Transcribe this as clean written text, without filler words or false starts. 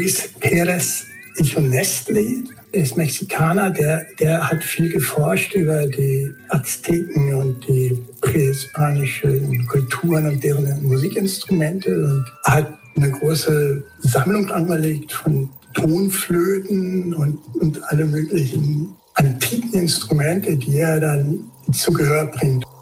Luis Pérez Isonestle, der ist Mexikaner, der hat viel geforscht über die Azteken und die prähispanischen Kulturen und deren Musikinstrumente und hat eine große Sammlung angelegt von Tonflöten und alle möglichen antiken Instrumente, die er dann zu Gehör bringt.